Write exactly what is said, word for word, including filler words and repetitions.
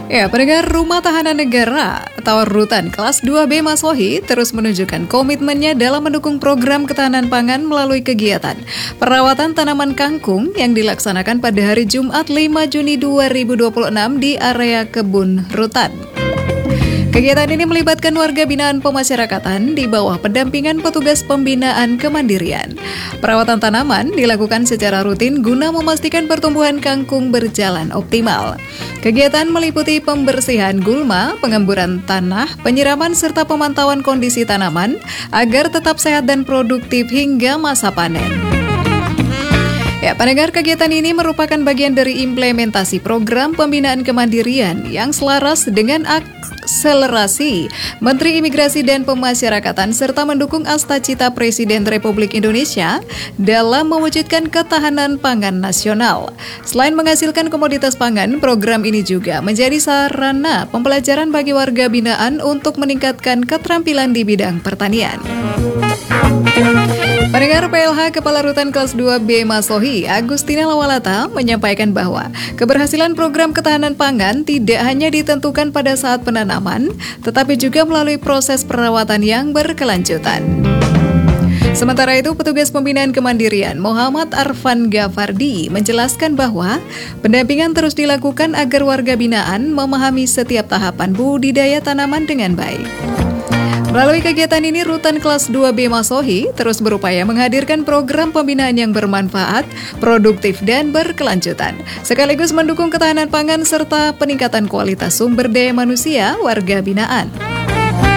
Ya, pendengar Rumah Tahanan Negara atau Rutan kelas dua B Masohi terus menunjukkan komitmennya dalam mendukung program ketahanan pangan melalui kegiatan perawatan tanaman kangkung yang dilaksanakan pada hari Jumat lima Juni dua ribu dua puluh enam di area kebun Rutan. Kegiatan ini melibatkan warga binaan pemasyarakatan di bawah pendampingan petugas pembinaan kemandirian. Perawatan tanaman dilakukan secara rutin guna memastikan pertumbuhan kangkung berjalan optimal. Kegiatan meliputi pembersihan gulma, pengemburan tanah, penyiraman serta pemantauan kondisi tanaman agar tetap sehat dan produktif hingga masa panen. Ya, pendengar, kegiatan ini merupakan bagian dari implementasi program pembinaan kemandirian yang selaras dengan akselerasi Menteri Imigrasi dan Pemasyarakatan serta mendukung Astacita Presiden Republik Indonesia dalam mewujudkan ketahanan pangan nasional. Selain menghasilkan komoditas pangan, program ini juga menjadi sarana pembelajaran bagi warga binaan untuk meningkatkan keterampilan di bidang pertanian. Pendengar, P L H Kepala Rutan Kelas dua B Masohi, Agustina Lawalata, menyampaikan bahwa keberhasilan program ketahanan pangan tidak hanya ditentukan pada saat penanaman, tetapi juga melalui proses perawatan yang berkelanjutan. Sementara itu, petugas pembinaan kemandirian Muhammad Arfan Gafardi menjelaskan bahwa pendampingan terus dilakukan agar warga binaan memahami setiap tahapan budidaya tanaman dengan baik. Melalui kegiatan ini, Rutan Kelas dua B Masohi terus berupaya menghadirkan program pembinaan yang bermanfaat, produktif, dan berkelanjutan, sekaligus mendukung ketahanan pangan serta peningkatan kualitas sumber daya manusia warga binaan.